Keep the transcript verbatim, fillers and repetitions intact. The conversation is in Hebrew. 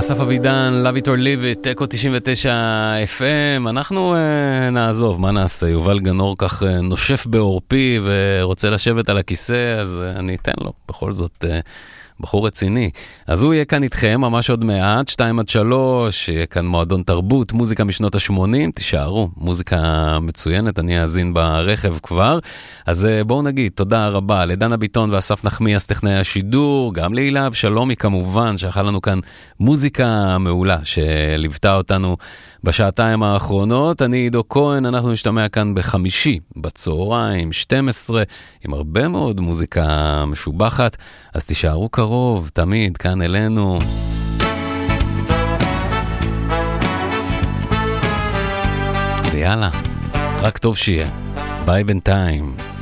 אסף אבידן, Love It or Leave It, אקו תשעים ותשע אף אם. אנחנו uh, נעזוב, מה נעשה? יובל גנור כך uh, נושף בעורפי ורוצה לשבת על הכיסא, אז uh, אני אתן לו, בכל זאת... Uh, בחור רציני. אז הוא יהיה כאן איתכם ממש עוד מעט, שתיים עד שלוש, יהיה כאן מועדון תרבות, מוזיקה משנות ה-שמונים, תישארו, מוזיקה מצוינת, אני אאזין ברכב כבר. אז בואו נגיד, תודה רבה לדנה ביטון ואסף נחמיאס טכנאי השידור, גם להילה אבשלומי כמובן, שאכל לנו כאן מוזיקה מעולה, שליוותה אותנו בשעתיים האחרונות. אני עידו כהן, אנחנו נשתמע כאן בחמישי, בצהריים, שתים עשרה, עם הרבה מאוד מוזיקה משובחת, אז תישארו קרוב, תמיד, כאן אלינו. ויאללה, רק טוב שיהיה. ביי בינתיים.